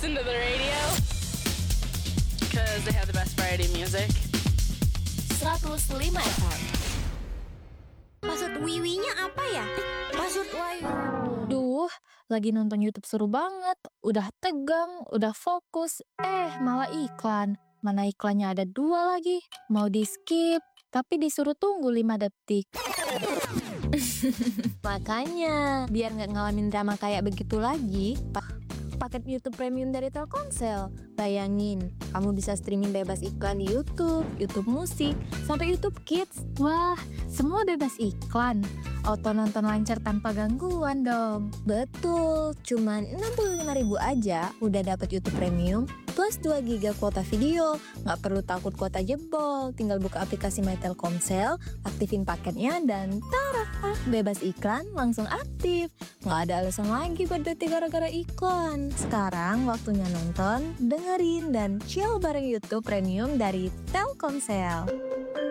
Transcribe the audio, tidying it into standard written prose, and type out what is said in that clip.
listen to the radio because they have the best variety music. 105 FM. Password wiwinya apa ya? Password wiwi. Duh, lagi nonton YouTube seru banget. Udah tegang, udah fokus. Malah iklan. Mana iklannya ada 2 lagi. Mau di skip, tapi disuruh tunggu 5 detik. Makanya, biar gak ngalamin drama kayak begitu lagi, paket YouTube Premium dari Telkomsel. Bayangin, kamu bisa streaming bebas iklan di YouTube, YouTube Musik, sampai YouTube Kids. Wah, semua bebas iklan. Auto nonton lancar tanpa gangguan dong. Betul, cuman 65.000 aja udah dapet YouTube Premium plus 2 GB kuota video. Nggak perlu takut kuota jebol, tinggal buka aplikasi My Telkomsel, aktifin paketnya dan tara, bebas iklan langsung aktif. Nggak ada alasan lagi buat bete gara-gara iklan. Sekarang waktunya nonton, dengerin, dan chill bareng YouTube Premium dari Telkomsel.